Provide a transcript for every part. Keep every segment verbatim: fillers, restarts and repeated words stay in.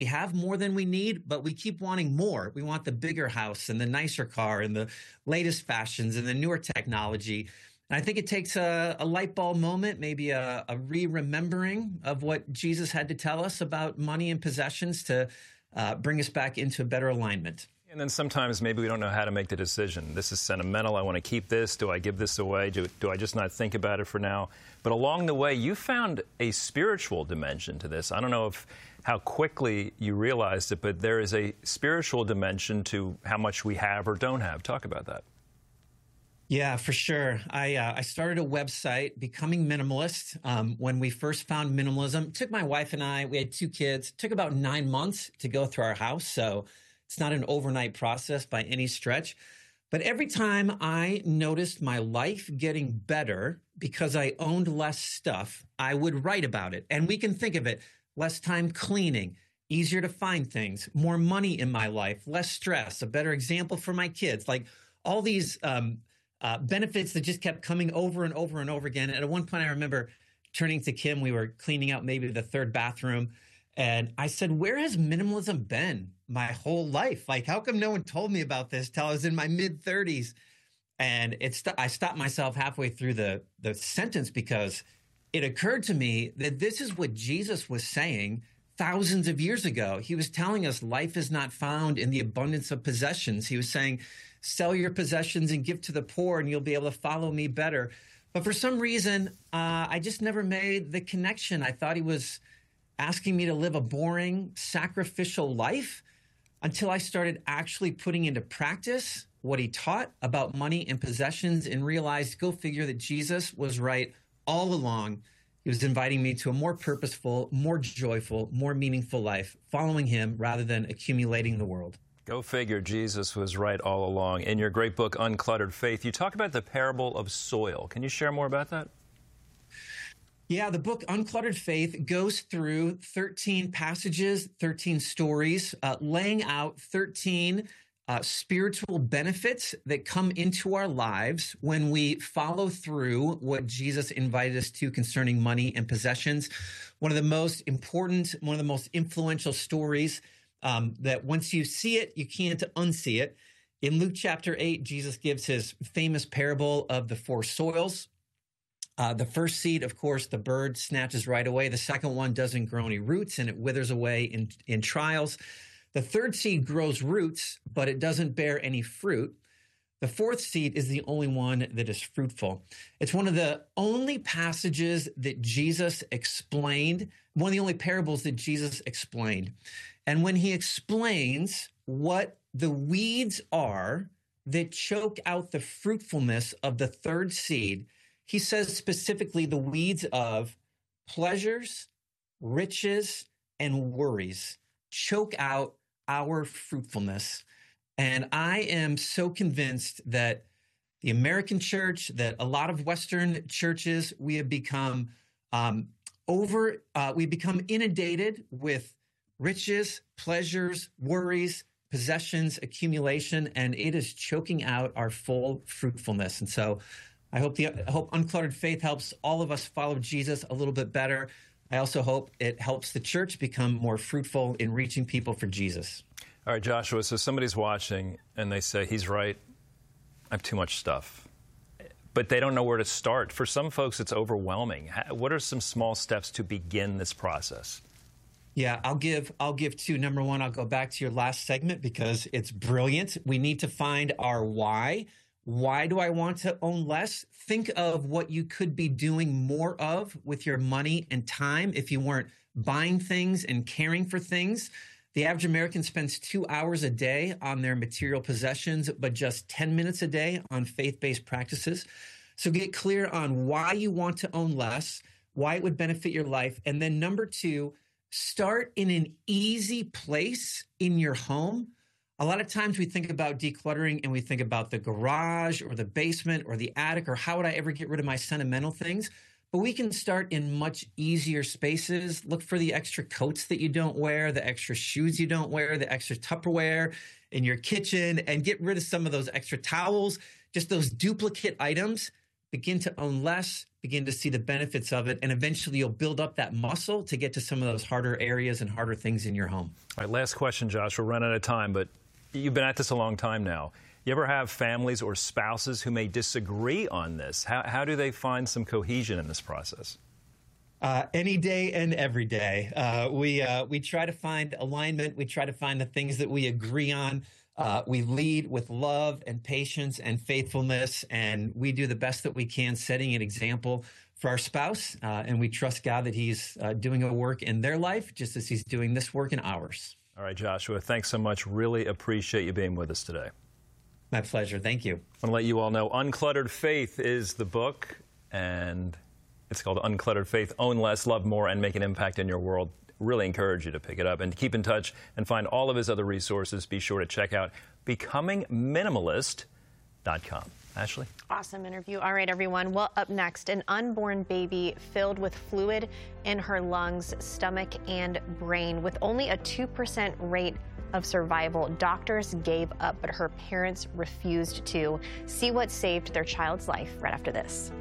we have more than we need, but we keep wanting more. We want the bigger house and the nicer car and the latest fashions and the newer technology. And I think it takes a, a light bulb moment, maybe a, a re-remembering of what Jesus had to tell us about money and possessions to uh, bring us back into a better alignment. And then sometimes maybe we don't know how to make the decision. This is sentimental. I want to keep this. Do I give this away? Do, do I just not think about it for now? But along the way, you found a spiritual dimension to this. I don't know if how quickly you realized it, but there is a spiritual dimension to how much we have or don't have. Talk about that. Yeah, for sure. I uh, I started a website, Becoming Minimalist, um, when we first found minimalism. It took my wife and I, we had two kids. It took about nine months to go through our house, so it's not an overnight process by any stretch. But every time I noticed my life getting better because I owned less stuff, I would write about it. And we can think of it, less time cleaning, easier to find things, more money in my life, less stress, a better example for my kids, like all these um, uh, benefits that just kept coming over and over and over again. And at one point I remember turning to Kim, we were cleaning out maybe the third bathroom, and I said, where has minimalism been my whole life? Like, how come no one told me about this till I was in my mid thirties? And it's, I stopped myself halfway through the, the sentence because it occurred to me that this is what Jesus was saying thousands of years ago. He was telling us life is not found in the abundance of possessions. He was saying, sell your possessions and give to the poor and you'll be able to follow me better. But for some reason, uh, I just never made the connection. I thought he was asking me to live a boring, sacrificial life until I started actually putting into practice what he taught about money and possessions and realized, go figure, that Jesus was right all along. He was inviting me to a more purposeful, more joyful, more meaningful life, following him rather than accumulating the world. Go figure, Jesus was right all along. In your great book, Uncluttered Faith, you talk about the parable of soil. Can you share more about that? Yeah, the book Uncluttered Faith goes through thirteen passages, thirteen stories, uh, laying out thirteen uh, spiritual benefits that come into our lives when we follow through what Jesus invited us to concerning money and possessions. One of the most important, one of the most influential stories um, that once you see it, you can't unsee it. In Luke chapter eight, Jesus gives his famous parable of the four soils. Uh, the first seed, of course, the bird snatches right away. The second one doesn't grow any roots and it withers away in, in trials. The third seed grows roots, but it doesn't bear any fruit. The fourth seed is the only one that is fruitful. It's one of the only passages that Jesus explained, one of the only parables that Jesus explained. And when he explains what the weeds are that choke out the fruitfulness of the third seed, he says specifically the weeds of pleasures, riches, and worries choke out our fruitfulness. And I am so convinced that the American church, that a lot of Western churches, we have become um, over, uh, we become inundated with riches, pleasures, worries, possessions, accumulation, and it is choking out our full fruitfulness. And so I hope the I hope Uncluttered Faith helps all of us follow Jesus a little bit better. I also hope it helps the church become more fruitful in reaching people for Jesus. All right, Joshua, so somebody's watching and they say, he's right, I have too much stuff. But they don't know where to start. For some folks, it's overwhelming. What are some small steps to begin this process? Yeah, I'll give I'll give two. Number one, I'll go back to your last segment because it's brilliant. We need to find our why. Why do I want to own less? Think of what you could be doing more of with your money and time if you weren't buying things and caring for things. The average American spends two hours a day on their material possessions, but just ten minutes a day on faith-based practices. So get clear on why you want to own less, why it would benefit your life. And then number two, start in an easy place in your home. A lot of times we think about decluttering and we think about the garage or the basement or the attic or how would I ever get rid of my sentimental things? But we can start in much easier spaces. Look for the extra coats that you don't wear, the extra shoes you don't wear, the extra Tupperware in your kitchen, and get rid of some of those extra towels, just those duplicate items. begin to own less, begin to see the benefits of it, and eventually you'll build up that muscle to get to some of those harder areas and harder things in your home. All right, last question, Josh. We're running out of time, but you've been at this a long time now. You ever have families or spouses who may disagree on this? How, how do they find some cohesion in this process? Uh, any day and every day. Uh, we uh, we try to find alignment. We try to find the things that we agree on. Uh, we lead with love and patience and faithfulness, and we do the best that we can, setting an example for our spouse. Uh, and we trust God that He's uh, doing a work in their life, just as He's doing this work in ours. All right, Joshua, thanks so much. Really appreciate you being with us today. My pleasure. Thank you. I want to let you all know Uncluttered Faith is the book, and it's called Uncluttered Faith. Own less, love more, and make an impact in your world. Really encourage you to pick it up and to keep in touch and find all of his other resources. Be sure to check out becoming minimalist dot com. Ashley? Awesome interview. All right, everyone. Well, up next, an unborn baby filled with fluid in her lungs, stomach, and brain. With only a two percent rate of survival, doctors gave up, but her parents refused to. See what saved their child's life right after this.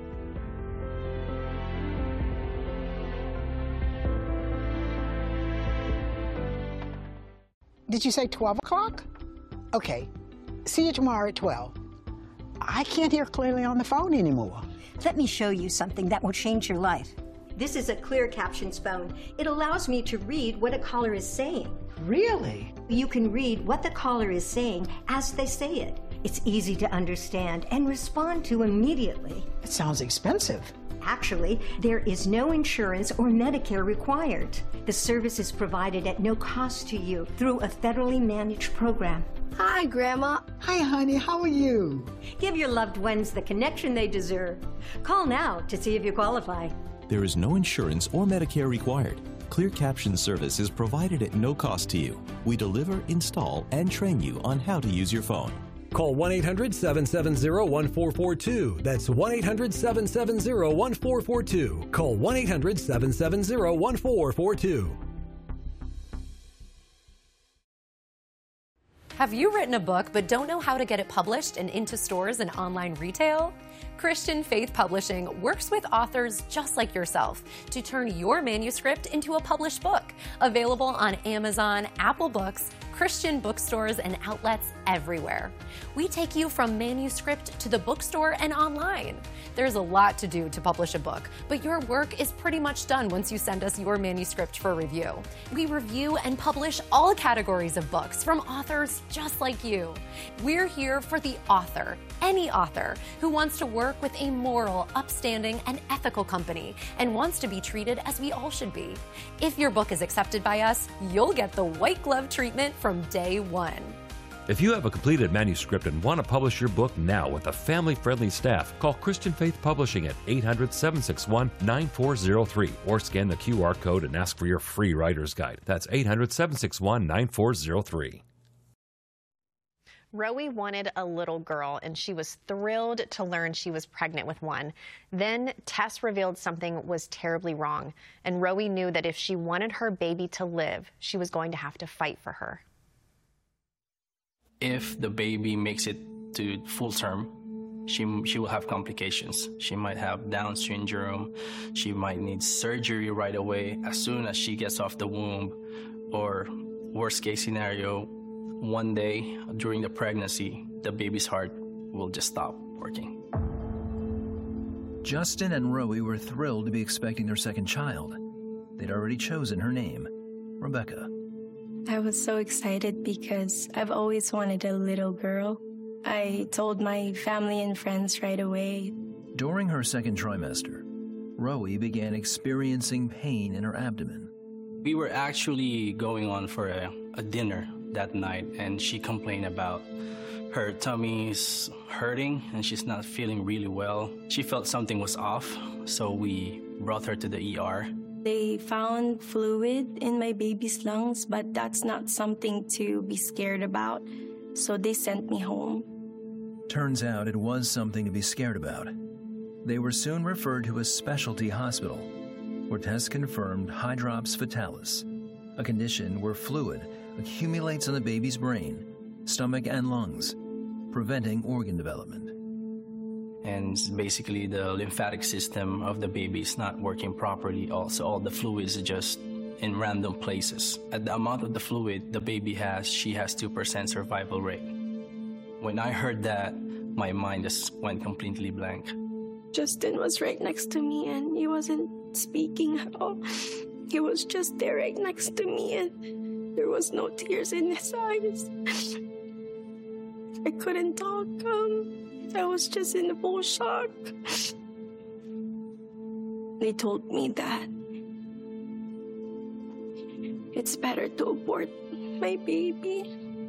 Did you say twelve o'clock? Okay. See you tomorrow at twelve. I can't hear clearly on the phone anymore. Let me show you something that will change your life. This is a clear captions phone. It allows me to read what a caller is saying. Really? You can read what the caller is saying as they say it. It's easy to understand and respond to immediately. It sounds expensive. Actually, there is no insurance or Medicare required. The service is provided at no cost to you through a federally managed program. Hi, Grandma. Hi, honey. How are you? Give your loved ones the connection they deserve. Call now to see if you qualify. There is no insurance or Medicare required. Clear Caption service is provided at no cost to you. We deliver, install, and train you on how to use your phone. Call one eight hundred, seven seven zero, one four four two. That's one eight hundred, seven seven zero, one four four two. Call one eight hundred, seven seven zero, one four four two. Have you written a book but don't know how to get it published and into stores and online retail? Christian Faith Publishing works with authors just like yourself to turn your manuscript into a published book. Available on Amazon, Apple Books, Christian bookstores, and outlets everywhere. We take you from manuscript to the bookstore and online. There's a lot to do to publish a book, but your work is pretty much done once you send us your manuscript for review. We review and publish all categories of books from authors just like you. We're here for the author, any author, who wants to work with a moral, upstanding, and ethical company and wants to be treated as we all should be. If your book is accepted by us, you'll get the white glove treatment from day one. If you have a completed manuscript and want to publish your book now with a family-friendly staff, call Christian Faith Publishing at eight hundred, seven six one, nine four zero three or scan the Q R code and ask for your free writer's guide. That's eight hundred, seven six one, nine four zero three. Rowie wanted a little girl, and she was thrilled to learn she was pregnant with one. Then Tess revealed something was terribly wrong, and Rowie knew that if she wanted her baby to live, she was going to have to fight for her. If the baby makes it to full term, she, she will have complications. She might have Down syndrome. She might need surgery right away as soon as she gets off the womb. Or worst case scenario, one day during the pregnancy, the baby's heart will just stop working. Justin and Rowie were thrilled to be expecting their second child. They'd already chosen her name, Rebecca. I was so excited because I've always wanted a little girl. I told my family and friends right away. During her second trimester, Rowie began experiencing pain in her abdomen. We were actually going on for a, a dinner that night, and she complained about her tummy's hurting and she's not feeling really well. She felt something was off, so we brought her to the E R. They found fluid in my baby's lungs, but that's not something to be scared about, so they sent me home. Turns out it was something to be scared about. They were soon referred to a specialty hospital, where tests confirmed hydrops fetalis, a condition where fluid accumulates in the baby's brain, stomach, and lungs, preventing organ development. And basically the lymphatic system of the baby is not working properly. Also, all the fluids are just in random places. At the amount of the fluid the baby has, she has two percent survival rate. When I heard that, my mind just went completely blank. Justin was right next to me and he wasn't speaking at all. He was just there right next to me and there was no tears in his eyes. I couldn't talk. Um, I was just in full shock. They told me that it's better to abort my baby.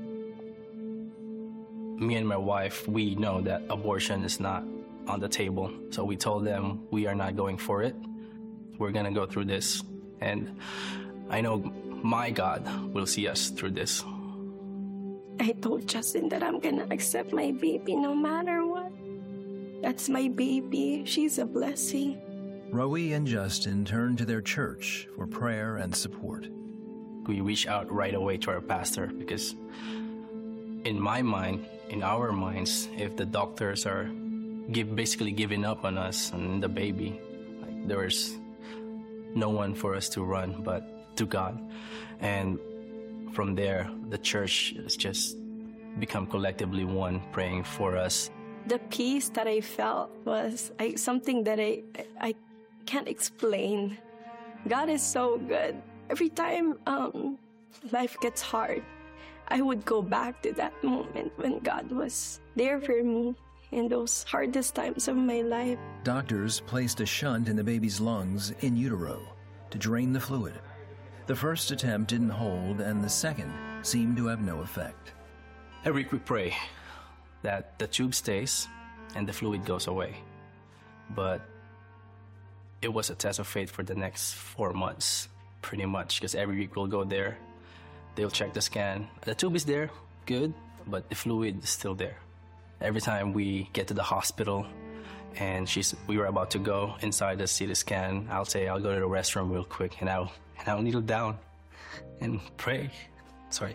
Me and my wife, we know that abortion is not on the table. So we told them we are not going for it. We're going to go through this. And I know my God will see us through this. I told Justin that I'm going to accept my baby no matter what. That's my baby. She's a blessing. Roe and Justin turned to their church for prayer and support. We reached out right away to our pastor because in my mind, in our minds, if the doctors are give, basically giving up on us and the baby, like, there's no one for us to run but to God. And from there, the church has just become collectively one, praying for us. The peace that I felt was I, something that I, I can't explain. God is so good. Every time um, life gets hard, I would go back to that moment when God was there for me in those hardest times of my life. Doctors placed a shunt in the baby's lungs in utero to drain the fluid. The first attempt didn't hold, and the second seemed to have no effect. Every week we pray that the tube stays and the fluid goes away. But it was a test of faith for the next four months, pretty much, because every week we'll go there. They'll check the scan. The tube is there, good, but the fluid is still there. Every time we get to the hospital and she's, we were about to go inside the C T scan, I'll say, I'll go to the restroom real quick, and I'll, and I'll kneel down and pray. Sorry.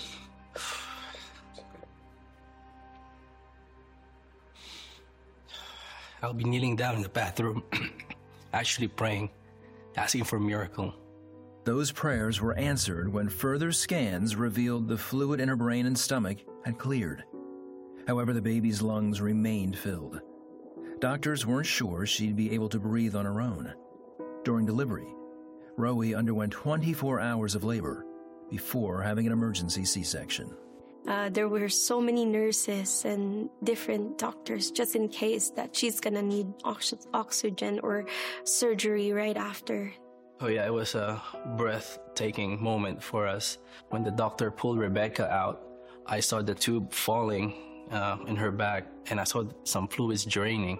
I'll be kneeling down in the bathroom, actually praying, asking for a miracle. Those prayers were answered when further scans revealed the fluid in her brain and stomach had cleared. However, the baby's lungs remained filled. Doctors weren't sure she'd be able to breathe on her own. During delivery, Roe underwent twenty-four hours of labor before having an emergency C-section. Uh, there were so many nurses and different doctors just in case that she's gonna need ox- oxygen or surgery right after. Oh yeah, it was a breathtaking moment for us. When the doctor pulled Rebecca out, I saw the tube falling uh, in her back, and I saw some fluids draining.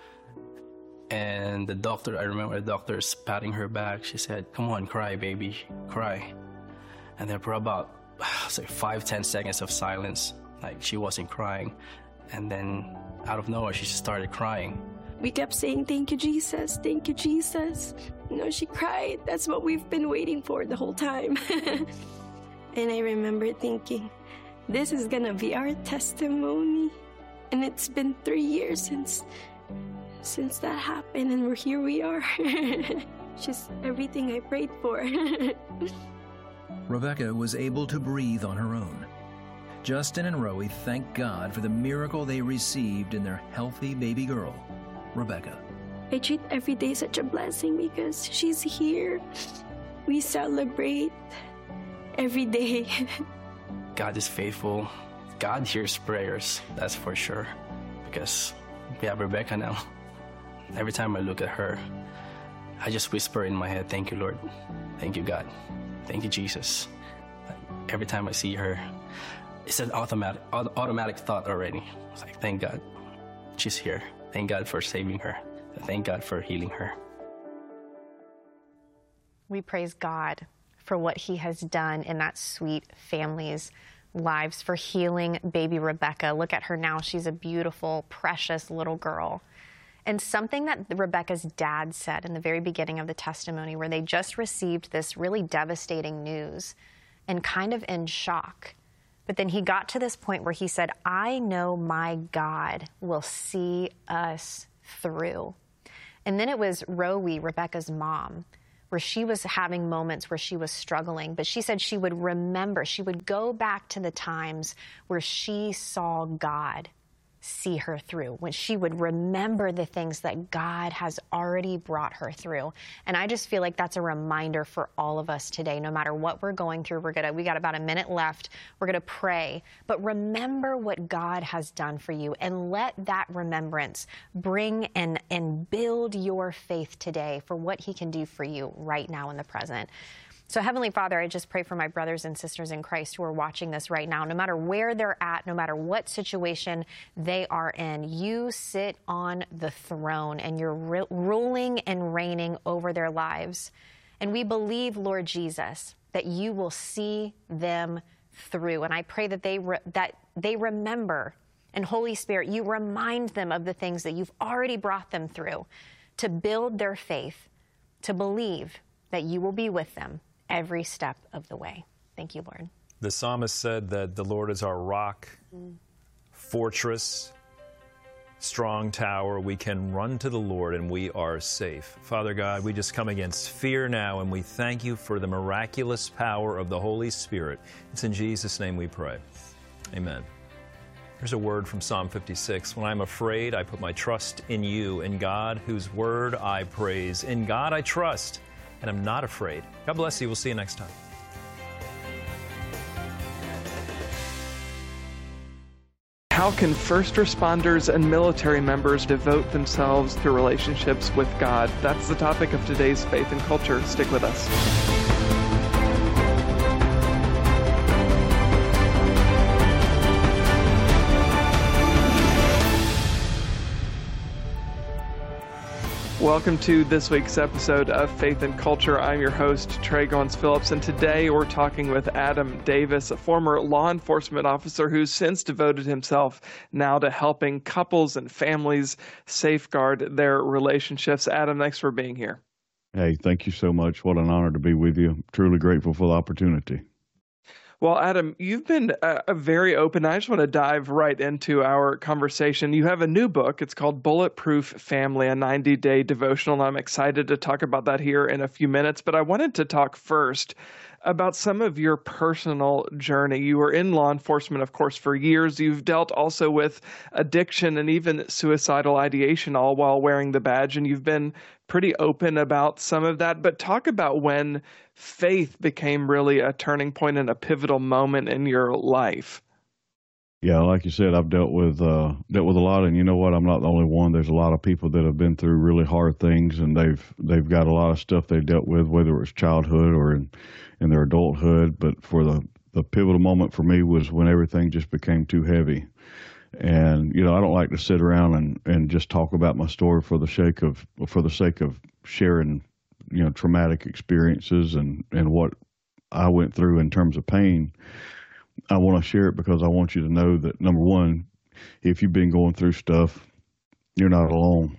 And the doctor, I remember the doctor's patting her back. She said, "Come on, cry, baby, cry." And then for about say five, ten seconds of silence, like she wasn't crying. And then out of nowhere, she just started crying. We kept saying, "Thank you, Jesus. Thank you, Jesus." You know, she cried. That's what we've been waiting for the whole time. And I remember thinking, this is gonna be our testimony. And it's been three years since since that happened, and we're here we are. Just everything I prayed for. Rebecca was able to breathe on her own. Justin and Roe thank God for the miracle they received in their healthy baby girl, Rebecca. I treat every day such a blessing because she's here. We celebrate every day. God is faithful. God hears prayers, that's for sure. Because we have Rebecca now. Every time I look at her, I just whisper in my head, "Thank you, Lord. Thank you, God. Thank you, Jesus." Every time I see her, it's an automatic automatic thought already. It's like, thank God she's here. Thank God for saving her. Thank God for healing her. We praise God for what he has done in that sweet family's lives, for healing baby Rebecca. Look at her now. She's a beautiful, precious little girl. And something that Rebecca's dad said in the very beginning of the testimony, where they just received this really devastating news and kind of in shock, But then he got to this point where he said, I know my God will see us through. And then it was Rowie, Rebecca's mom, where she was having moments where she was struggling. But she said she would remember, she would go back to the times where she saw God see her through, when she would remember the things that God has already brought her through. And I just feel like that's a reminder for all of us today. No matter what we're going through, we're gonna, we got about a minute left. We're gonna pray, but remember what God has done for you, and let that remembrance bring and, and build your faith today for what he can do for you right now in the present. So Heavenly Father, I just pray for my brothers and sisters in Christ who are watching this right now. No matter where they're at, no matter what situation they are in, you sit on the throne and you're re- ruling and reigning over their lives. And we believe, Lord Jesus, that you will see them through. And I pray that they re- that they remember, and Holy Spirit, you remind them of the things that you've already brought them through, to build their faith, to believe that you will be with them every step of the way. Thank you, Lord. The psalmist said that the Lord is our rock, mm. fortress, strong tower. We can run to the Lord and we are safe. Father God, we just come against fear now, and we thank you for the miraculous power of the Holy Spirit. It's in Jesus' name we pray. Amen. Here's a word from Psalm fifty-six. When I'm afraid, I put my trust in you, in God, whose word I praise. In God I trust, and I'm not afraid. God bless you. We'll see you next time. How can first responders and military members devote themselves to relationships with God? That's the topic of today's Faith and Culture. Stick with us. Welcome to this week's episode of Faith and Culture. I'm your host, Trey Goins-Phillips, and today we're talking with Adam Davis, a former law enforcement officer who's since devoted himself now to helping couples and families safeguard their relationships. Adam, thanks for being here. Hey, thank you so much. What an honor to be with you. Truly grateful for the opportunity. Well, Adam, you've been uh, very open. I just want to dive right into our conversation. You have a new book. It's called Bulletproof Family, a ninety-day devotional, and I'm excited to talk about that here in a few minutes. But I wanted to talk first about some of your personal journey. You were in law enforcement, of course, for years. You've dealt also with addiction and even suicidal ideation, all while wearing the badge, and you've been pretty open about some of that. But talk about when faith became really a turning point and a pivotal moment in your life. Yeah, like you said, I've dealt with uh, dealt with a lot, and you know what? I'm not the only one. There's a lot of people that have been through really hard things, and they've they've got a lot of stuff they've dealt with, whether it was childhood or in, in their adulthood. But for the the pivotal moment for me was when everything just became too heavy. And you know, I don't like to sit around and, and just talk about my story for the sake of for the sake of sharing, you know, traumatic experiences and, and what I went through in terms of pain. I want to share it because I want you to know that, number one, if you've been going through stuff, you're not alone.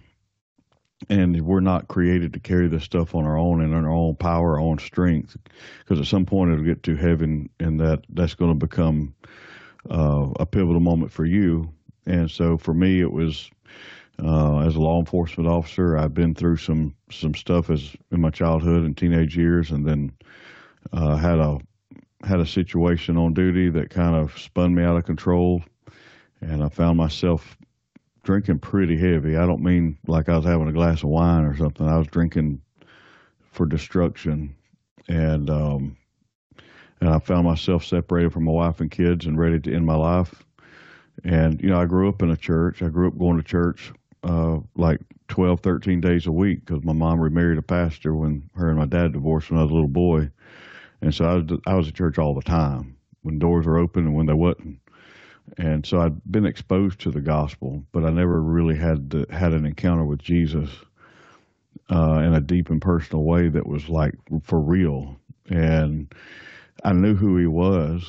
And we're not created to carry this stuff on our own and in our own power, our own strength, because at some point it'll get too heavy, and, and that, that's going to become uh, a pivotal moment for you. And so for me, it was, uh, as a law enforcement officer, I've been through some, some stuff as in my childhood and teenage years, and then uh, had a had a situation on duty that kind of spun me out of control, and I found myself drinking pretty heavy. I don't mean like I was having a glass of wine or something. I was drinking for destruction, and um, and I found myself separated from my wife and kids and ready to end my life. And, you know, I grew up in a church. I grew up going to church uh, like twelve, thirteen days a week because my mom remarried a pastor when her and my dad divorced when I was a little boy. And so I was, I was at church all the time, when doors were open and when they wasn't. And so I'd been exposed to the gospel, but I never really had to, had an encounter with Jesus uh, in a deep and personal way that was like for real. And I knew who he was,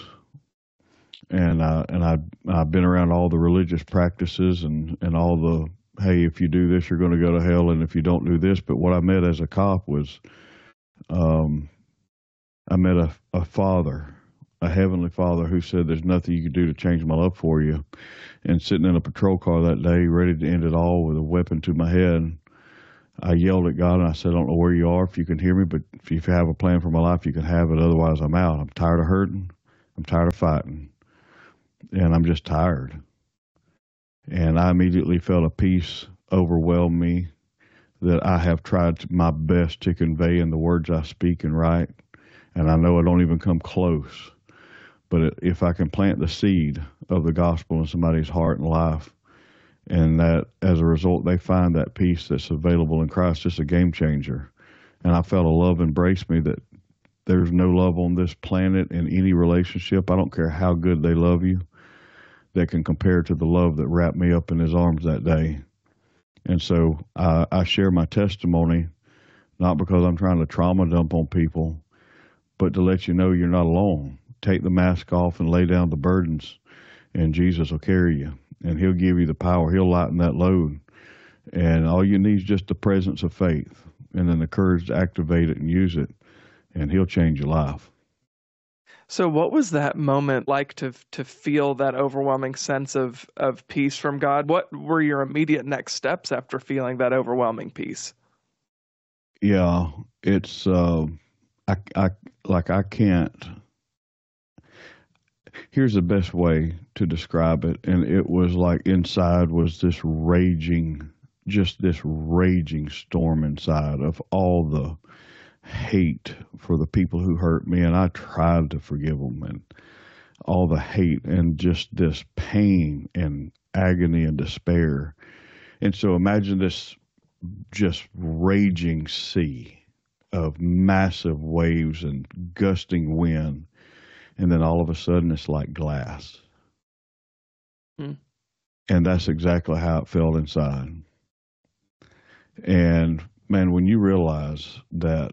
and I and I I've been around all the religious practices and and all the, hey, if you do this, you're going to go to hell, and if you don't do this. But what I met as a cop was, um. I met a, a father, a heavenly Father who said there's nothing you can do to change my love for you. And sitting in a patrol car that day, ready to end it all with a weapon to my head, I yelled at God and I said, I don't know where you are, if you can hear me, but if you have a plan for my life, you can have it. Otherwise, I'm out. I'm tired of hurting. I'm tired of fighting. And I'm just tired. And I immediately felt a peace overwhelm me that I have tried my best to convey in the words I speak and write. And I know I don't even come close. But if I can plant the seed of the gospel in somebody's heart and life, and that as a result they find that peace that's available in Christ, it's a game changer. And I felt a love embrace me that there's no love on this planet in any relationship, I don't care how good they love you, that can compare to the love that wrapped me up in his arms that day. And so I, I share my testimony, not because I'm trying to trauma dump on people, but to let you know you're not alone. Take the mask off and lay down the burdens, and Jesus will carry you, and he'll give you the power. He'll lighten that load. And all you need is just the presence of faith and then the courage to activate it and use it, and he'll change your life. So what was that moment like to to feel that overwhelming sense of, of peace from God? What were your immediate next steps after feeling that overwhelming peace? Yeah, it's, uh, I, I, like I can't, here's the best way to describe it. And it was like inside was this raging, just this raging storm inside of all the hate for the people who hurt me. And I tried to forgive them, and all the hate and just this pain and agony and despair. And so imagine this just raging sea of massive waves and gusting wind. And then all of a sudden it's like glass. Hmm. And that's exactly how it felt inside. And man, when you realize that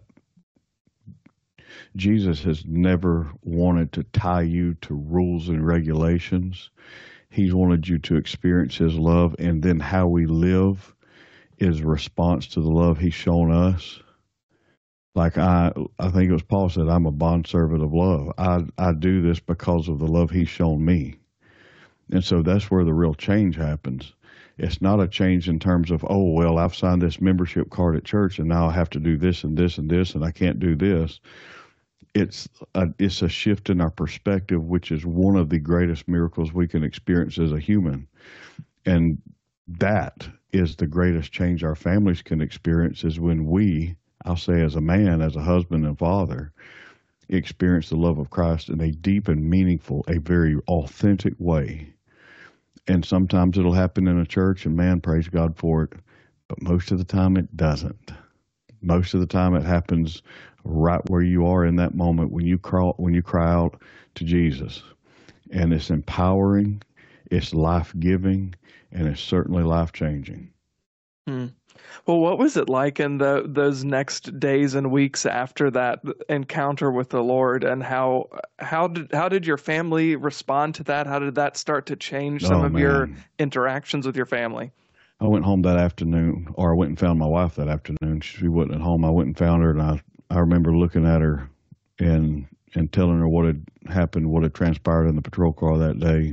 Jesus has never wanted to tie you to rules and regulations, he's wanted you to experience his love, and then how we live is a response to the love he's shown us. Like I, I think it was Paul said, I'm a bondservant of love. I, I do this because of the love he's shown me. And so that's where the real change happens. It's not a change in terms of, oh, well, I've signed this membership card at church and now I have to do this and this and this and I can't do this. It's a, it's a shift in our perspective, which is one of the greatest miracles we can experience as a human. And that is the greatest change our families can experience, is when we, I'll say as a man, as a husband and father, experience the love of Christ in a deep and meaningful, a very authentic way. And sometimes it'll happen in a church, and man, praise God for it. But most of the time it doesn't. Most of the time it happens right where you are in that moment when you cry, when you cry out to Jesus. And it's empowering, it's life-giving, and it's certainly life-changing. Hmm. Well, what was it like in the, those next days and weeks after that encounter with the Lord, and how how did how did your family respond to that? How did that start to change some oh, of man. your interactions with your family? I went home that afternoon, or I went and found my wife that afternoon. She wasn't at home. I went and found her, and I, I remember looking at her and and telling her what had happened, what had transpired in the patrol car that day.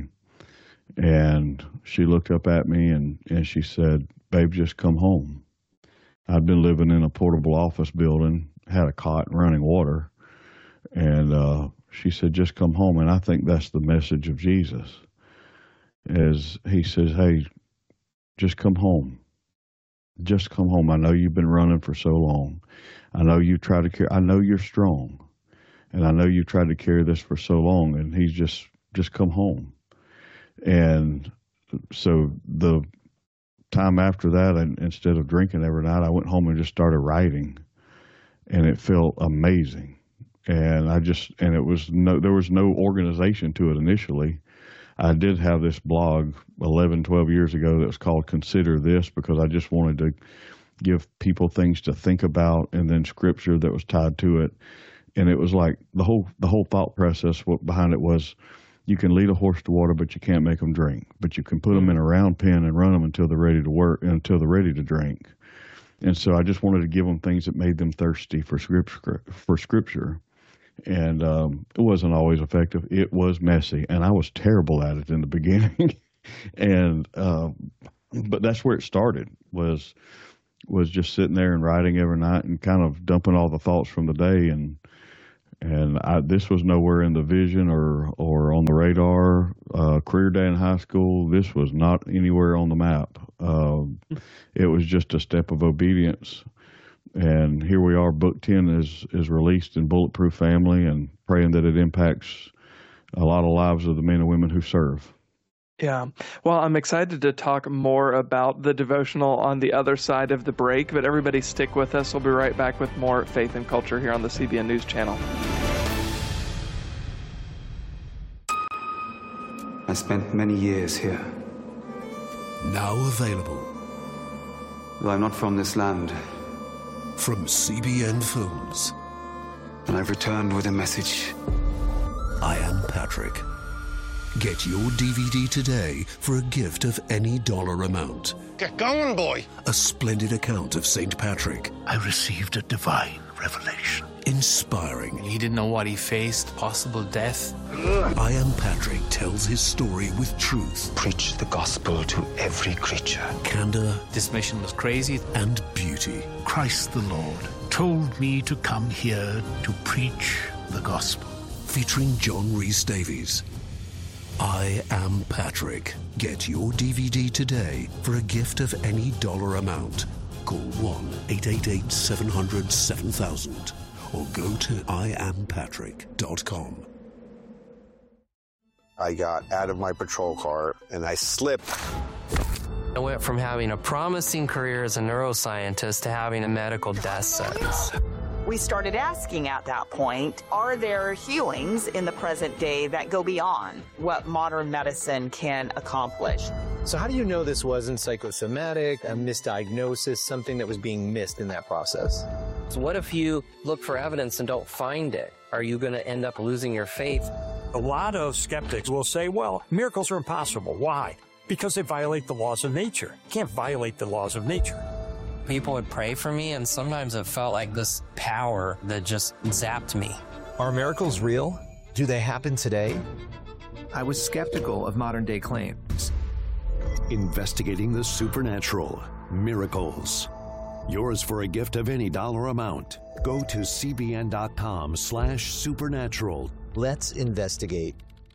And she looked up at me and, and she said, "Babe, just come home." I'd been living in a portable office building, had a cot and running water. And uh, she said, "Just come home." And I think that's the message of Jesus, is he says, "Hey, just come home. Just come home. I know you've been running for so long. I know you try to carry, I know you're strong. And I know you tried to carry this for so long." And he's just, just come home. And so the time after that, and instead of drinking every night, I went home and just started writing, and it felt amazing. And I just, and it was no, there was no organization to it initially. I did have this blog eleven, twelve years ago that was called Consider This, because I just wanted to give people things to think about, and then scripture that was tied to it. And it was like the whole, the whole thought process behind it was, you can lead a horse to water, but you can't make them drink. But you can put them in a round pen and run them until they're ready to work, until they're ready to drink. And so I just wanted to give them things that made them thirsty for scripture, for scripture. and um, it wasn't always effective. It was messy, and I was terrible at it in the beginning. and uh, but that's where it started. Was was just sitting there and writing every night and kind of dumping all the thoughts from the day. And and I, this was nowhere in the vision or or on the radar. Uh, career day in high school, this was not anywhere on the map. Uh, it was just a step of obedience. And here we are, book ten is, is released in Bulletproof Family, and praying that it impacts a lot of lives of the men and women who serve. Yeah. Well, I'm excited to talk more about the devotional on the other side of the break, but everybody stick with us. We'll be right back with more Faith and Culture here on the C B N News Channel. I spent many years here. Now available. Though I'm not from this land. From C B N Films. And I've returned with a message. I Am Patrick. Get your D V D today for a gift of any dollar amount. Get going, boy. A splendid account of Saint Patrick. I received a divine revelation. Inspiring. He didn't know what he faced, possible death. I Am Patrick tells his story with truth. Preach the gospel to every creature. Candor. This mission was crazy. And beauty. Christ the Lord told me to come here to preach the gospel. Featuring John Rhys Davies. I Am Patrick. Get your D V D today for a gift of any dollar amount. Call one eight eight eight, seven hundred, seven thousand or go to I am patrick dot com. I got out of my patrol car and I slipped. I went from having a promising career as a neuroscientist to having a medical death sentence. We started asking at that point, are there healings in the present day that go beyond what modern medicine can accomplish? So how do you know this wasn't psychosomatic, a misdiagnosis, something that was being missed in that process? So what if you look for evidence and don't find it? Are you going to end up losing your faith? A lot of skeptics will say, well, miracles are impossible. Why? Because they violate the laws of nature. You can't violate the laws of nature. People would pray for me, and sometimes it felt like this power that just zapped me. Are miracles real? Do they happen today? I was skeptical of modern-day claims. Investigating the supernatural. Miracles. Yours for a gift of any dollar amount. Go to cbn.com slash supernatural. Let's investigate.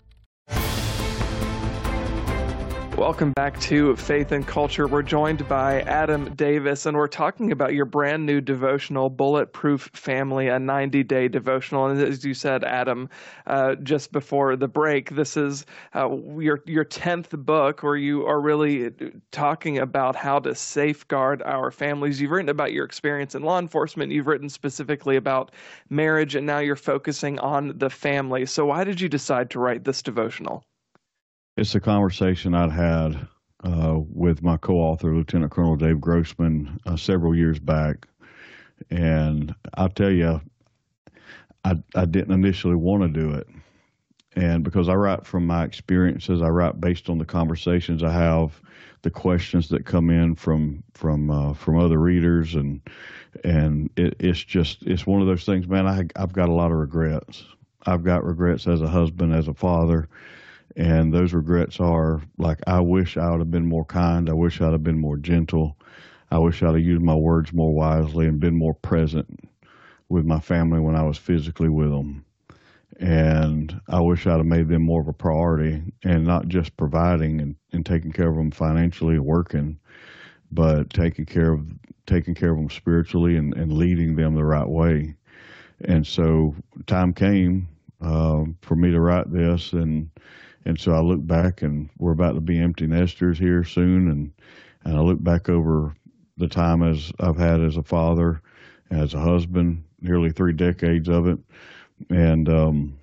Welcome back to Faith and Culture. We're joined by Adam Davis, and we're talking about your brand new devotional, Bulletproof Family, a ninety-day devotional. And as you said, Adam, uh, just before the break, this is uh, your your tenth book where you are really talking about how to safeguard our families. You've written about your experience in law enforcement. You've written specifically about marriage, and now you're focusing on the family. So why did you decide to write this devotional? It's a conversation I'd had uh, with my co-author, Lieutenant Colonel Dave Grossman, uh, several years back. And I'll tell you, I, I didn't initially want to do it. And because I write from my experiences, I write based on the conversations I have, the questions that come in from from uh, from other readers. And and it, it's just, it's one of those things, man, I, I've got a lot of regrets. I've got regrets as a husband, as a father. And those regrets are like, I wish I would have been more kind. I wish I'd have been more gentle. I wish I'd have used my words more wisely and been more present with my family when I was physically with them. And I wish I'd have made them more of a priority, and not just providing and, and taking care of them financially and working, but taking care of taking care of them spiritually and, and leading them the right way. And so time came uh, for me to write this, and And so I look back, and we're about to be empty nesters here soon. And, and I look back over the time as I've had as a father, as a husband, nearly three decades of it. And, um,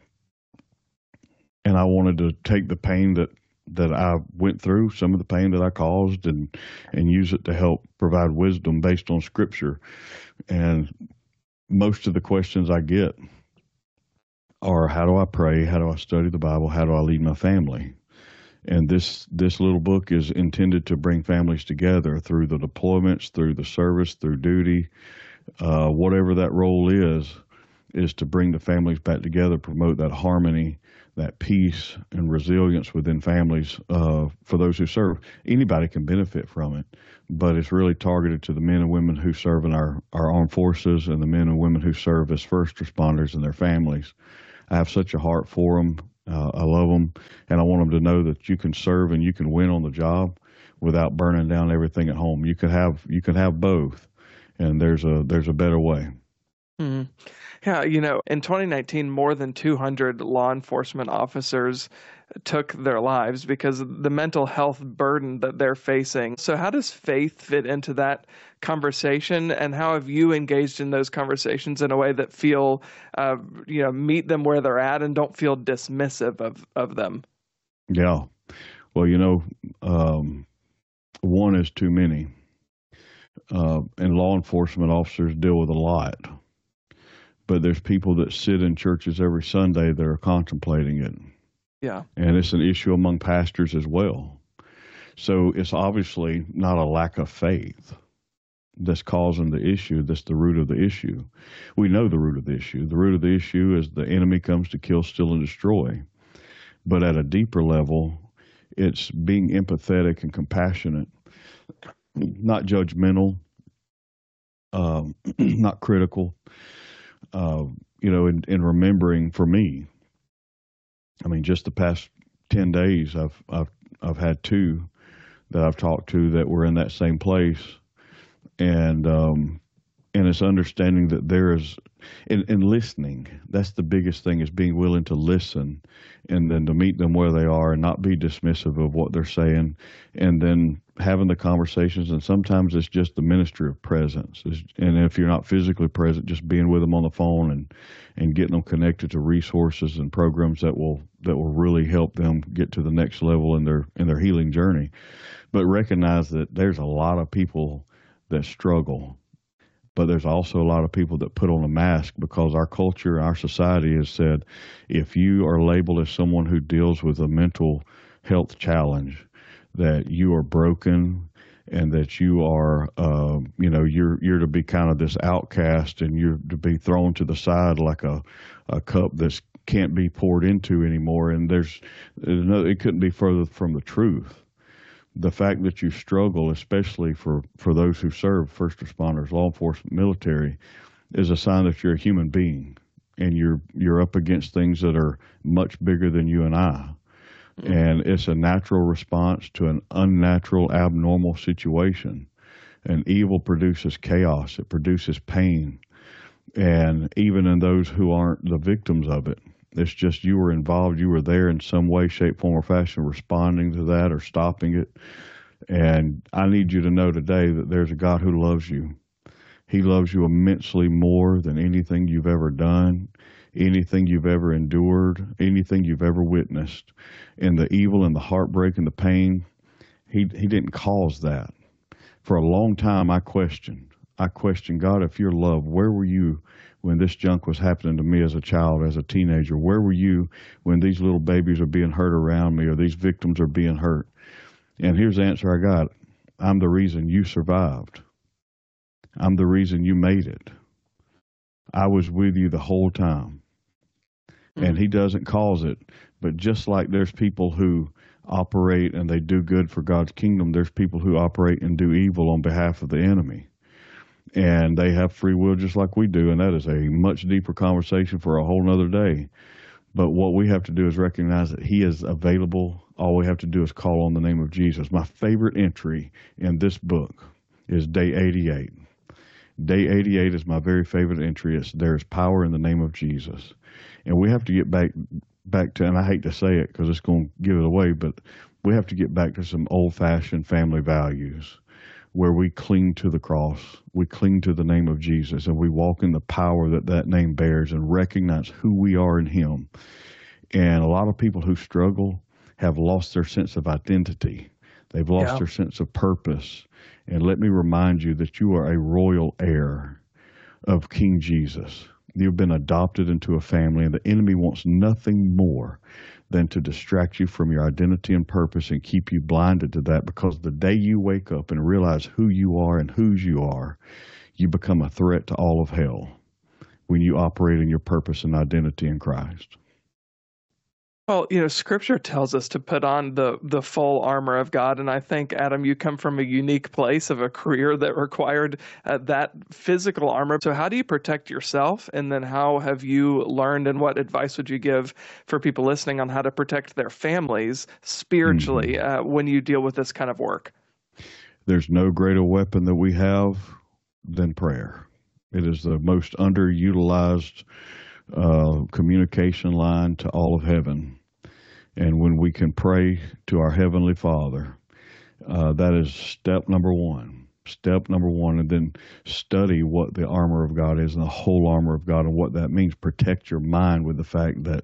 and I wanted to take the pain that, that I went through, some of the pain that I caused, and, and use it to help provide wisdom based on Scripture. And most of the questions I get are, how do I pray? How do I study the Bible? How do I lead my family? And this this little book is intended to bring families together through the deployments, through the service, through duty, uh, whatever that role is. is to bring the families back together, promote that harmony, that peace and resilience within families uh, for those who serve. Anybody can benefit from it, but it's really targeted to the men and women who serve in our, our armed forces and the men and women who serve as first responders and their families. I have such a heart for them. Uh, I love them, and I want them to know that you can serve and you can win on the job without burning down everything at home. You can have you can have both, and there's a there's a better way. Mm-hmm. Yeah, you know, in twenty nineteen, more than two hundred law enforcement officers took their lives because of the mental health burden that they're facing. So how does faith fit into that conversation, and how have you engaged in those conversations in a way that feel, uh, you know, meet them where they're at and don't feel dismissive of, of them? Yeah. Well, you know, um, one is too many. Uh, and law enforcement officers deal with a lot. But there's people that sit in churches every Sunday that are contemplating it. Yeah. And it's an issue among pastors as well. So it's obviously not a lack of faith that's causing the issue. That's the root of the issue. We know the root of the issue. The root of the issue is the enemy comes to kill, steal, and destroy. But at a deeper level, it's being empathetic and compassionate, not judgmental, um, not critical. Uh, you know, in, in remembering for me, I mean, just the past ten days, I've, I've, I've had two that I've talked to that were in that same place. And, um, and it's understanding that there is, in, in listening, that's the biggest thing, is being willing to listen and then to meet them where they are and not be dismissive of what they're saying, and then having the conversations. And sometimes it's just the ministry of presence. It's, and if you're not physically present, just being with them on the phone and, and getting them connected to resources and programs that will, that will really help them get to the next level in their, in their healing journey. But recognize that there's a lot of people that struggle. But there's also a lot of people that put on a mask because our culture, our society has said, if you are labeled as someone who deals with a mental health challenge, that you are broken and that you are, uh, you know, you're you're to be kind of this outcast and you're to be thrown to the side like a, a cup that can't be poured into anymore. And there's, there's no, it couldn't be further from the truth. The fact that you struggle, especially for, for those who serve, first responders, law enforcement, military, is a sign that you're a human being and you're you're up against things that are much bigger than you and I. Mm-hmm. And it's a natural response to an unnatural, abnormal situation. And evil produces chaos. It produces pain. And even in those who aren't the victims of it, it's just you were involved, you were there in some way, shape, form, or fashion, responding to that or stopping it. And I need you to know today that there's a God who loves you. He loves you immensely more than anything you've ever done, anything you've ever endured, anything you've ever witnessed. And the evil and the heartbreak and the pain, he, he didn't cause that. For a long time, I questioned. I questioned, God, if you're love, where were you when this junk was happening to me as a child, as a teenager? Where were you when these little babies are being hurt around me or these victims are being hurt? And here's the answer I got. I'm the reason you survived. I'm the reason you made it. I was with you the whole time. Mm-hmm. And he doesn't cause it. But just like there's people who operate and they do good for God's kingdom, there's people who operate and do evil on behalf of the enemy. And they have free will just like we do, and that is a much deeper conversation for a whole nother day. But what we have to do is recognize that he is available. All we have to do is call on the name of Jesus. My favorite entry in this book is day eighty-eight. Day eighty-eight is my very favorite entry. It's there is power in the name of Jesus. And we have to get back back to, and I hate to say it because it's going to give it away, but we have to get back to some old-fashioned family values, where we cling to the cross, we cling to the name of Jesus, and we walk in the power that that name bears and recognize who we are in him. And a lot of people who struggle have lost their sense of identity. They've lost yeah. their sense of purpose. And let me remind you that you are a royal heir of King Jesus. You've been adopted into a family, and the enemy wants nothing more than to distract you from your identity and purpose and keep you blinded to that, because the day you wake up and realize who you are and whose you are, you become a threat to all of hell. when you operate in your purpose and identity in Christ. Well, you know, Scripture tells us to put on the the full armor of God, and I think, Adam, you come from a unique place of a career that required uh, that physical armor. So how do you protect yourself, and then how have you learned, and what advice would you give for people listening on how to protect their families spiritually mm-hmm. uh, when you deal with this kind of work? There's no greater weapon that we have than prayer. It is the most underutilized uh, communication line to all of heaven. And when we can pray to our Heavenly Father, uh, that is step number one. Step number one, and then study what the armor of God is and the whole armor of God and what that means. Protect your mind with the fact that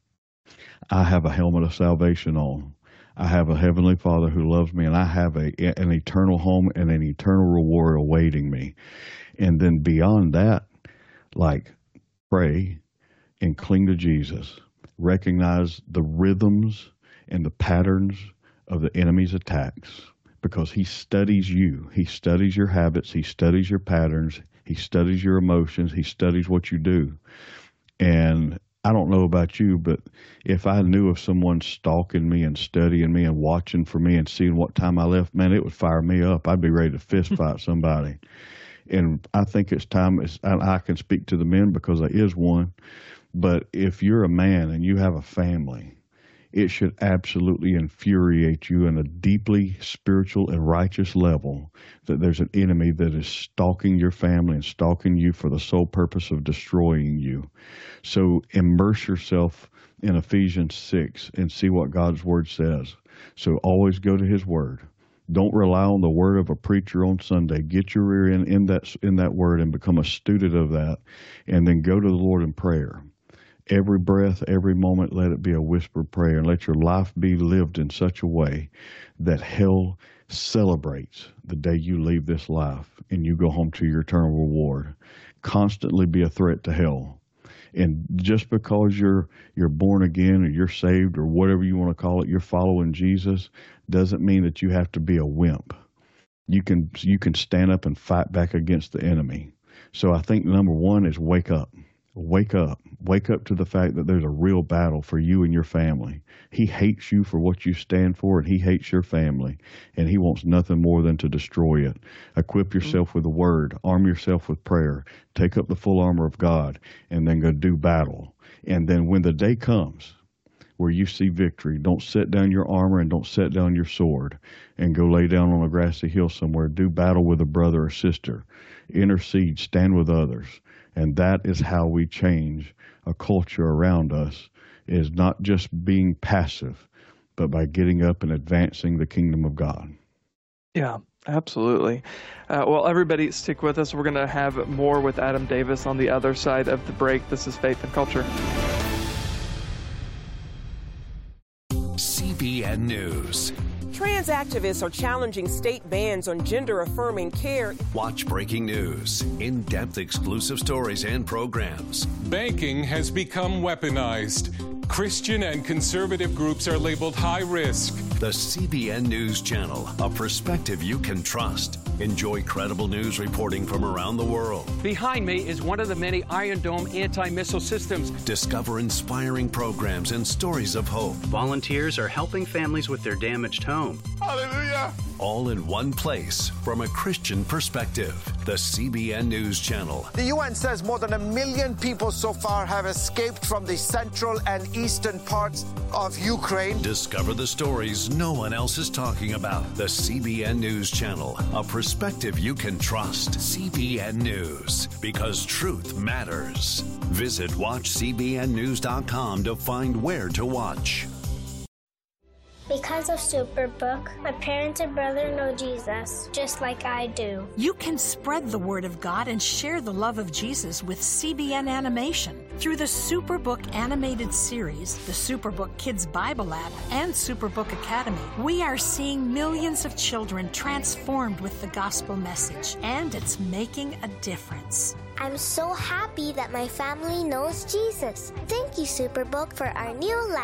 I have a helmet of salvation on. I have a Heavenly Father who loves me, and I have a, an eternal home and an eternal reward awaiting me. And then beyond that, like, pray and cling to Jesus. Recognize the rhythms and the patterns of the enemy's attacks, because he studies you. He studies your habits. He studies your patterns. He studies your emotions. He studies what you do. And I don't know about you, but if I knew of someone stalking me and studying me and watching for me and seeing what time I left, man, it would fire me up. I'd be ready to fist fight somebody. And I think it's time, it's, I can speak to the men because I is one, but if you're a man and you have a family, it should absolutely infuriate you on a deeply spiritual and righteous level that there's an enemy that is stalking your family and stalking you for the sole purpose of destroying you. So immerse yourself in Ephesians six and see what God's Word says. So always go to His Word. Don't rely on the word of a preacher on Sunday. Get your ear in, in that in that word and become a student of that, and then go to the Lord in prayer. Every breath, every moment, let it be a whispered prayer, and let your life be lived in such a way that hell celebrates the day you leave this life and you go home to your eternal reward. Constantly be a threat to hell. And just because you're you're born again or you're saved or whatever you want to call it, you're following Jesus, doesn't mean that you have to be a wimp. You can you can stand up and fight back against the enemy. So I think number one is wake up. Wake up. Wake up to the fact that there's a real battle for you and your family. He hates you for what you stand for, and he hates your family, and he wants nothing more than to destroy it. Equip yourself with the word. Arm yourself with prayer. Take up the full armor of God, and then go do battle. And then when the day comes where you see victory, don't set down your armor and don't set down your sword and go lay down on a grassy hill somewhere. Do battle with a brother or sister. Intercede. Stand with others. And that is how we change a culture around us, is not just being passive, but by getting up and advancing the kingdom of God. Yeah, absolutely. Uh, well, everybody stick with us. We're going to have more with Adam Davis on the other side of the break. This is Faith and Culture. C B N News. Trans activists are challenging state bans on gender-affirming care. Watch breaking news, in-depth exclusive stories and programs. Banking has become weaponized. Christian and conservative groups are labeled high risk. The C B N News Channel, a perspective you can trust. Enjoy credible news reporting from around the world. Behind me is one of the many Iron Dome anti-missile systems. Discover inspiring programs and stories of hope. Volunteers are helping families with their damaged home. Hallelujah! All in one place from a Christian perspective. The C B N News Channel. The U N says more than a million people so far have escaped from the central and eastern parts of Ukraine. Discover the stories no one else is talking about. The C B N News Channel, a perspective you can trust. C B N News, because truth matters. Visit watch c b n news dot com to find where to watch. Because of Superbook, my parents and brother know Jesus, just like I do. You can spread the word of God and share the love of Jesus with C B N Animation. Through the Superbook animated series, the Superbook Kids Bible app, and Superbook Academy, we are seeing millions of children transformed with the gospel message, and it's making a difference. I'm so happy that my family knows Jesus. Thank you, Superbook, for our new life.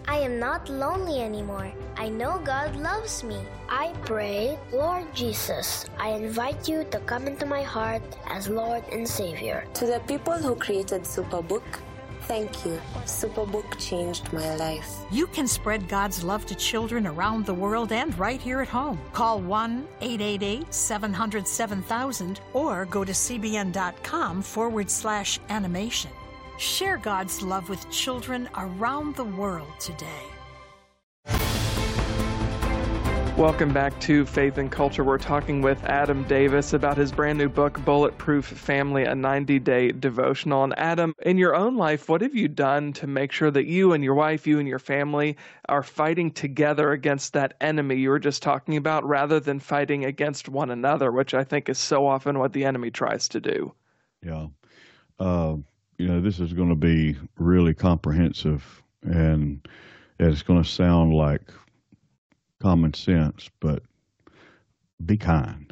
I am not lonely anymore. I know God loves me. I pray, Lord Jesus, I invite you to come into my heart as Lord and Savior. To the people who created Superbook, thank you. Superbook changed my life. You can spread God's love to children around the world and right here at home. Call one eight eight eight, seven hundred, seven thousand or go to cbn.com forward slash animation. Share God's love with children around the world today. Welcome back to Faith and Culture. We're talking with Adam Davis about his brand new book, Bulletproof Family, a ninety-day devotional. And Adam, in your own life, what have you done to make sure that you and your wife, you and your family are fighting together against that enemy you were just talking about, rather than fighting against one another, which I think is so often what the enemy tries to do? Yeah. Uh, you know, this is going to be really comprehensive, and it's going to sound like common sense, but be kind.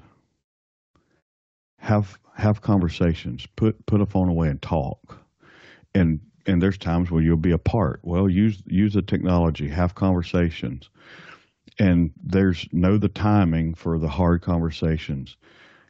Have have conversations. Put put a phone away and talk. And and there's times where you'll be apart. Well, use use the technology. Have conversations. And there's know the timing for the hard conversations.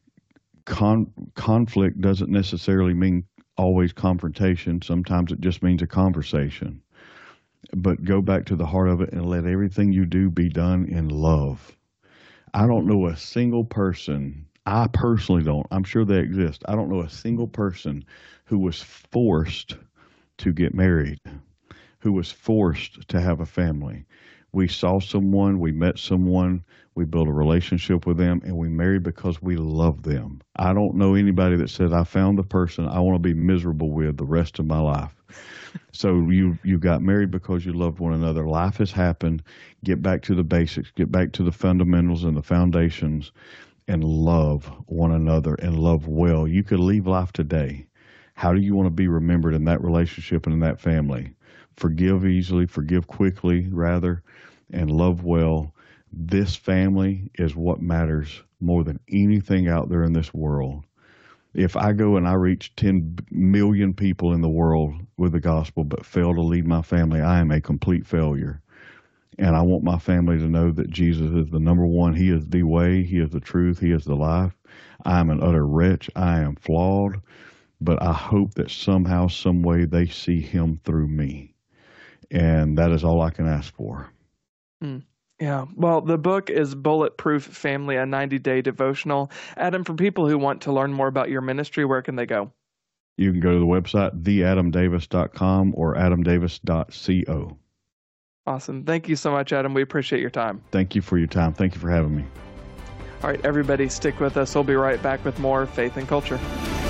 Con, conflict doesn't necessarily mean always confrontation. Sometimes it just means a conversation. But go back to the heart of it and let everything you do be done in love. I don't know a single person, I personally don't, I'm sure they exist, I don't know a single person who was forced to get married, who was forced to have a family. We saw someone, we met someone, we built a relationship with them, and we married because we love them. I don't know anybody that said, I found the person I want to be miserable with the rest of my life. So you you got married because you loved one another. Life has happened. Get back to the basics. Get back to the fundamentals and the foundations, and love one another and love well. You could leave life today. How do you want to be remembered in that relationship and in that family? Forgive easily, forgive quickly, rather, and love well. This family is what matters more than anything out there in this world. If I go and I reach ten million people in the world with the gospel but fail to lead my family, I am a complete failure. And I want my family to know that Jesus is the number one. He is the way. He is the truth. He is the life. I am an utter wretch. I am flawed. But I hope that somehow, some way, they see him through me. And that is all I can ask for. Mm. Yeah. Well, the book is Bulletproof Family, a ninety-day devotional. Adam, for people who want to learn more about your ministry, where can they go? You can go to the website, the adam davis dot com or adam davis dot co. Awesome. Thank you so much, Adam. We appreciate your time. Thank you for your time. Thank you for having me. All right, everybody, stick with us. We'll be right back with more Faith and Culture.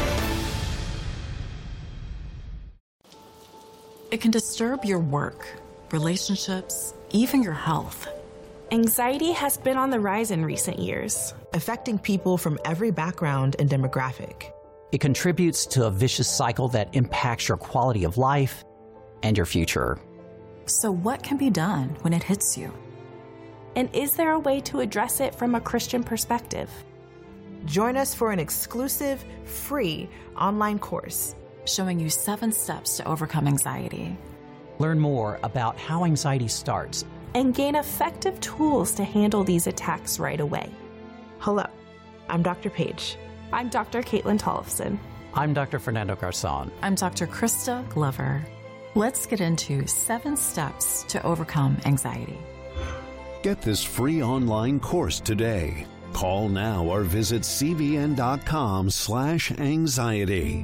It can disturb your work, relationships, even your health. Anxiety has been on the rise in recent years, affecting people from every background and demographic. It contributes to a vicious cycle that impacts your quality of life and your future. So what can be done when it hits you? And is there a way to address it from a Christian perspective? Join us for an exclusive, free online course showing you seven steps to overcome anxiety. Learn more about how anxiety starts and gain effective tools to handle these attacks right away. Hello, I'm Doctor Paige. I'm Doctor Caitlin Tollefson. I'm Doctor Fernando Garzon. I'm Doctor Krista Glover. Let's get into seven steps to overcome anxiety. Get this free online course today. Call now or visit cbn.com slash anxiety.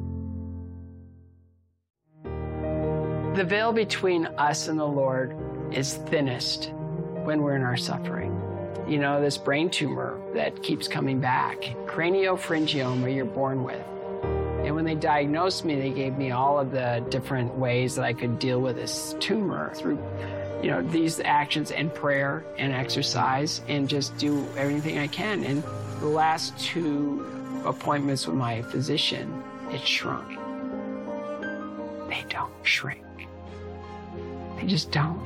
The veil between us and the Lord is thinnest when we're in our suffering. You know, this brain tumor that keeps coming back, craniopharyngioma you're born with. And when they diagnosed me, they gave me all of the different ways that I could deal with this tumor through, you know, these actions and prayer and exercise and just do everything I can. And the last two appointments with my physician, it shrunk. They don't shrink. They just don't.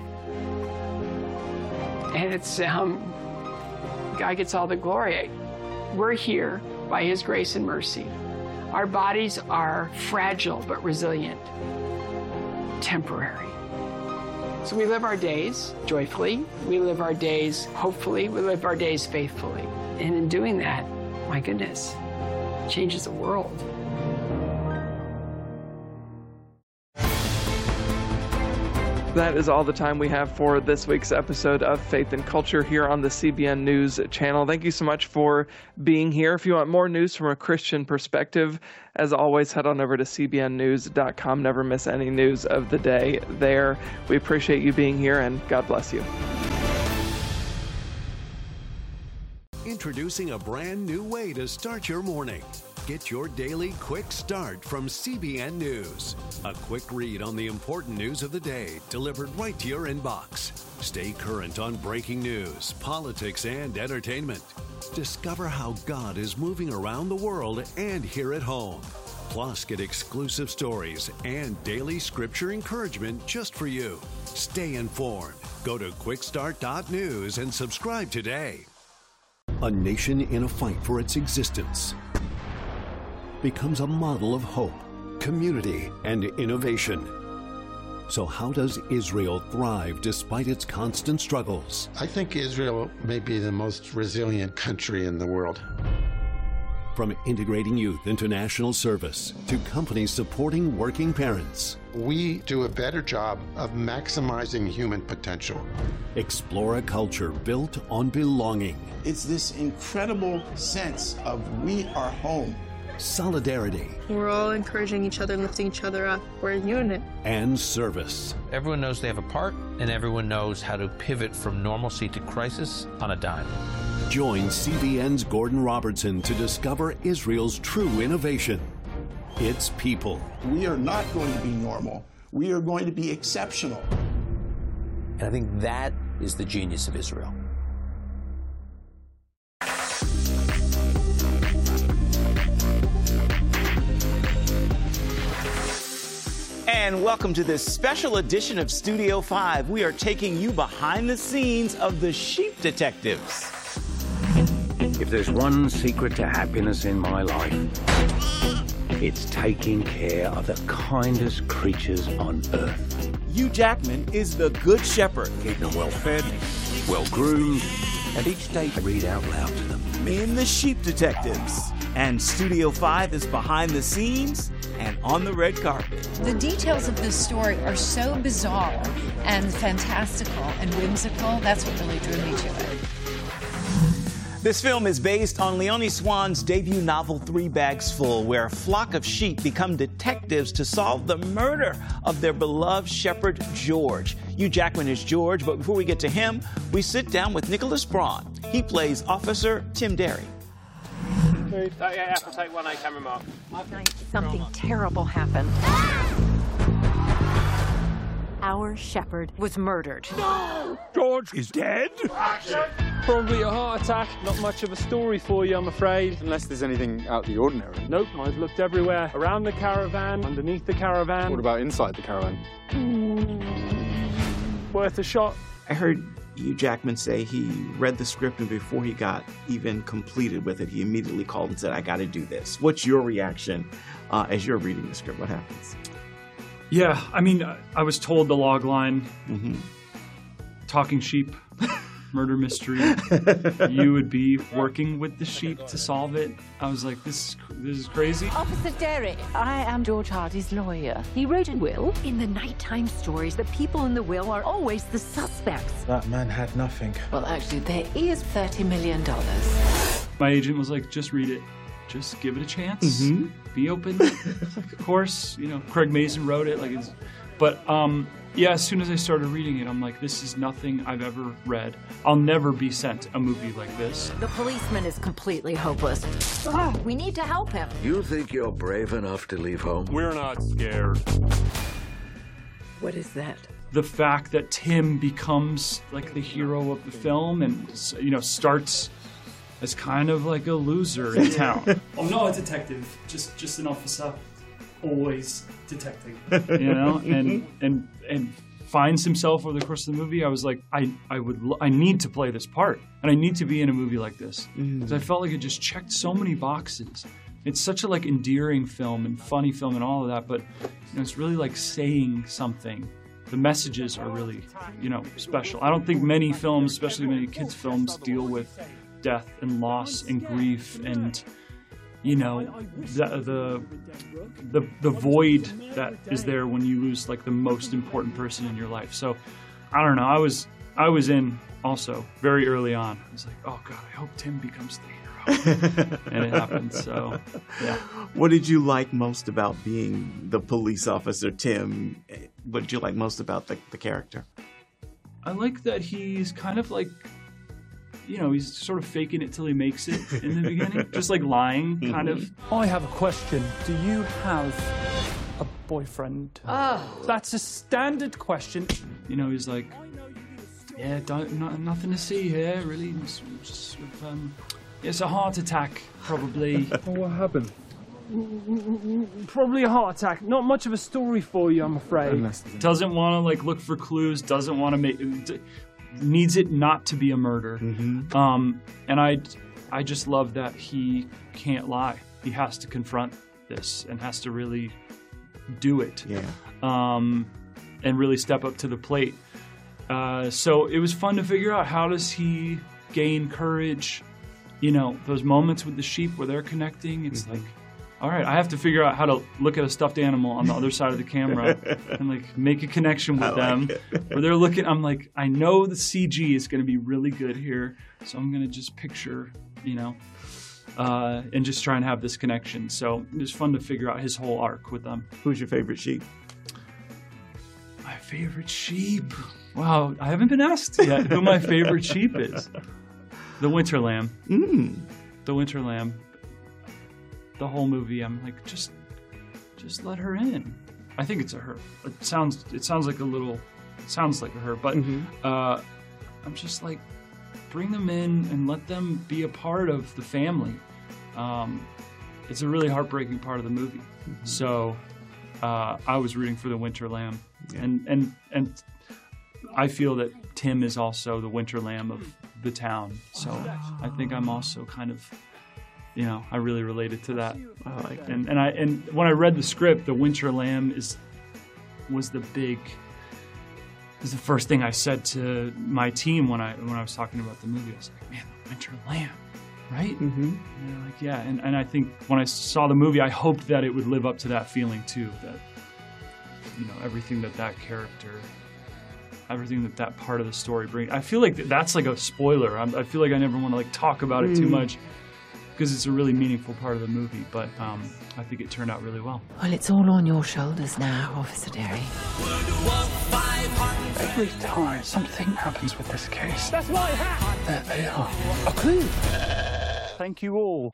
And it's, um, God gets all the glory. We're here by His grace and mercy. Our bodies are fragile but resilient, temporary. So we live our days joyfully, we live our days hopefully, we live our days faithfully. And in doing that, my goodness, it changes the world. That is all the time we have for this week's episode of Faith and Culture here on the C B N News channel. Thank you so much for being here. If you want more news from a Christian perspective, as always, head on over to c b n news dot com. Never miss any news of the day there. We appreciate you being here, and God bless you. Introducing a brand new way to start your morning. Get your daily quick start from C B N News. A quick read on the important news of the day delivered right to your inbox. Stay current on breaking news, politics, and entertainment. Discover how God is moving around the world and here at home. Plus, get exclusive stories and daily scripture encouragement just for you. Stay informed. Go to quick start dot news and subscribe today. A nation in a fight for its existence becomes a model of hope, community, and innovation. So how does Israel thrive despite its constant struggles? I think Israel may be the most resilient country in the world. From integrating youth into national service to companies supporting working parents, we do a better job of maximizing human potential. Explore a culture built on belonging. It's this incredible sense of we are home. Solidarity. We're all encouraging each other, lifting each other up. We're a unit. And service. Everyone knows they have a part, and everyone knows how to pivot from normalcy to crisis on a dime. Join C B N's Gordon Robertson to discover Israel's true innovation. Its people. We are not going to be normal. We are going to be exceptional. And I think that is the genius of Israel. And welcome to this special edition of Studio five. We are taking you behind the scenes of the Sheep Detectives. If there's one secret to happiness in my life, it's taking care of the kindest creatures on earth. Hugh Jackman is the Good Shepherd. Keep them well fed, well groomed, and each day I read out loud to them. In the Sheep Detectives. And Studio five is behind the scenes and on the red carpet. The details of this story are so bizarre and fantastical and whimsical. That's what really drew me to it. This film is based on Leonie Swan's debut novel, Three Bags Full, where a flock of sheep become detectives to solve the murder of their beloved shepherd, George. Hugh Jackman is George, but before we get to him, we sit down with Nicholas Braun. He plays Officer Tim Derry. Take one, camera mark. Something terrible happened. Our shepherd was murdered. No! George is dead? Action! Probably a heart attack. Not much of a story for you, I'm afraid. Unless there's anything out of the ordinary. Nope, I've looked everywhere. Around the caravan, underneath the caravan. What about inside the caravan? Mm. Worth a shot. I heard Hugh Jackman say he read the script, and before he got even completed with it, he immediately called and said, I got to do this. What's your reaction uh, as you're reading the script? What happens? Yeah, I mean, I was told the log line, mm-hmm. talking sheep, murder mystery. You would be working with the sheep to solve it. I was like, this is, this is crazy. Officer Derry, I am George Hardy's lawyer. He wrote a will. In the nighttime stories, the people in the will are always the suspects. That man had nothing. Well, actually, there is thirty million dollars. My agent was like, just read it. Just give it a chance. Mm-hmm. Be open. Of course, you know, Craig Mason wrote it. Like, it's, but um, yeah, as soon as I started reading it, I'm like, this is nothing I've ever read. I'll never be sent a movie like this. The policeman is completely hopeless. Oh, we need to help him. You think you're brave enough to leave home? We're not scared. What is that? The fact that Tim becomes like the hero of the film and, you know, starts as kind of like a loser in town. I'm not a detective, just just an officer, always detecting, you know, and and and finds himself over the course of the movie. I was like, I I would I need to play this part, and I need to be in a movie like this because mm. I felt like it just checked so many boxes. It's such a like endearing film and funny film and all of that, but you know, it's really like saying something the messages are really, you know, special. I don't think many films, especially many kids' films, deal with death and loss and grief and, you know, the the the, the void that is there when you lose like the most important person in your life. So, I don't know. I was I was in also very early on. I was like, oh God, I hope Tim becomes the hero, and it happened. So, yeah. What did you like most about being the police officer, Tim? What did you like most about the, the character? I like that he's kind of like, you know, he's sort of faking it till he makes it in the beginning. Just like lying, kind of. I have a question. Do you have a boyfriend? Oh. That's a standard question. You know, he's like, yeah, don't, not, nothing to see here, really. It's, just, um, it's a heart attack, probably. What happened? Probably a heart attack. Not much of a story for you, I'm afraid. Doesn't want to like look for clues. Doesn't want to make. Needs it not to be a murder. Mm-hmm. Um, and I, I just love that he can't lie. He has to confront this and has to really do it. Yeah. Um, and really step up to the plate. Uh, so it was fun to figure out, how does he gain courage? You know, those moments with the sheep where they're connecting. It's mm-hmm. like, all right, I have to figure out how to look at a stuffed animal on the other side of the camera and like make a connection with I them. Like where they're looking, I'm like, I know the C G is going to be really good here, so I'm going to just picture, you know, uh, and just try and have this connection. So it was fun to figure out his whole arc with them. Who's your favorite sheep? My favorite sheep? Wow, I haven't been asked yet who my favorite sheep is. The Winter Lamb. Mm. The Winter Lamb. The whole movie, I'm like, just, just let her in. I think it's a her. It sounds, it sounds like a little, it sounds like a her, but mm-hmm. uh, I'm just like, bring them in and let them be a part of the family. Um, it's a really heartbreaking part of the movie. Mm-hmm. So uh, I was rooting for the Winter Lamb, yeah. and and and I feel that Tim is also the Winter Lamb of the town. So I think I'm also kind of. You know, I really related to that. I like that. And and I and when I read the script, the Winter Lamb is was the big is the first thing I said to my team when I when I was talking about the movie. I was like, man, the Winter Lamb, right? Mm-hmm. And they're like, yeah. And and I think when I saw the movie, I hoped that it would live up to that feeling too. That you know, everything that that character, everything that that part of the story brings. I feel like that's like a spoiler. I'm, I feel like I never want to like talk about it too much. Because it's a really meaningful part of the movie, but um, I think it turned out really well. Well, it's all on your shoulders now, Officer Derry. Every time something happens with this case, that's my hat! There they are. A clue! Thank you all.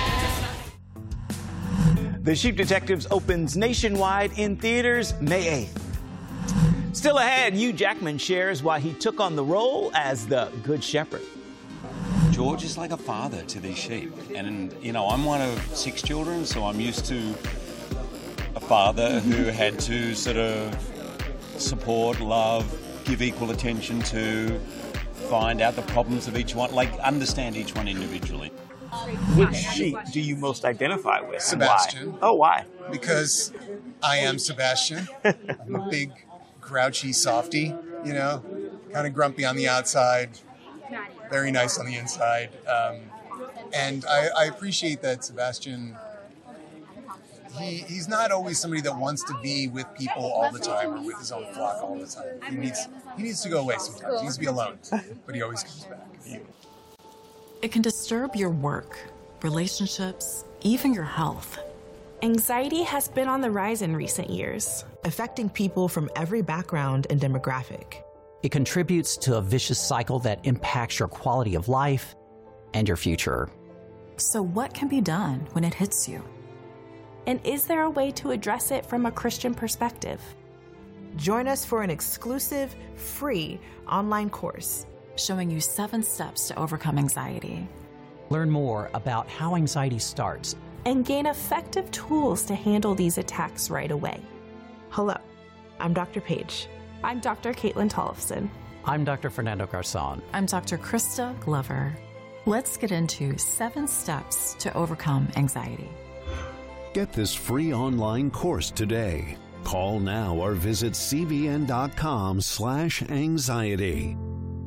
The Sheep Detectives opens nationwide in theaters May eighth. Still ahead, Hugh Jackman shares why he took on the role as the Good Shepherd. George is like a father to these sheep. And, you know, I'm one of six children, so I'm used to a father who had to sort of support, love, give equal attention to, find out the problems of each one, like understand each one individually. Which sheep do you most identify with? Sebastian. Why? Oh, why? Because I am Sebastian. I'm a big, grouchy softy, you know, kind of grumpy on the outside. Very nice on the inside. Um, and I, I appreciate that Sebastian, he he's not always somebody that wants to be with people all the time or with his own flock all the time. He needs he needs to go away sometimes. He needs to be alone, but he always comes back. It can disturb your work, relationships, even your health. Anxiety has been on the rise in recent years, affecting people from every background and demographic. It contributes to a vicious cycle that impacts your quality of life and your future. So what can be done when it hits you? And is there a way to address it from a Christian perspective? Join us for an exclusive, free online course showing you seven steps to overcome anxiety. Learn more about how anxiety starts and gain effective tools to handle these attacks right away. Hello, I'm Doctor Paige. I'm Doctor Caitlin Tollefson. I'm Doctor Fernando Garzon. I'm Doctor Krista Glover. Let's get into seven steps to overcome anxiety. Get this free online course today. Call now or visit cbn.com slash anxiety.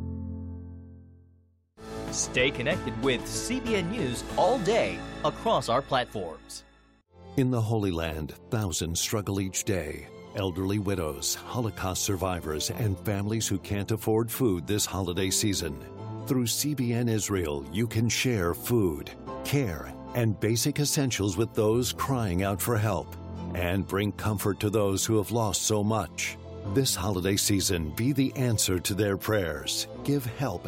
Stay connected with C B N News all day across our platforms. In the Holy Land, thousands struggle each day. Elderly widows, Holocaust survivors, and families who can't afford food this holiday season. Through C B N Israel, you can share food, care, and basic essentials with those crying out for help, and bring comfort to those who have lost so much. This holiday season, be the answer to their prayers. Give help